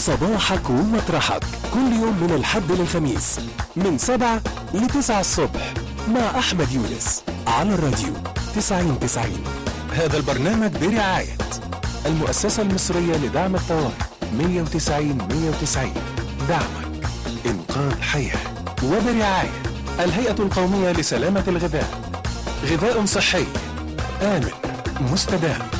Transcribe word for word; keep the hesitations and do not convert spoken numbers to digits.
صباحك ومطرحك كل يوم من الحد للخميس من سبعة لتسعة الصبح مع أحمد يونس على الراديو تسعين تسعين. هذا البرنامج برعاية المؤسسة المصرية لدعم الطوارئ مية وتسعين مية وتسعين، دعمك إنقاذ حياة. وبرعاية الهيئة القومية لسلامة الغذاء، غذاء صحي آمن مستدام.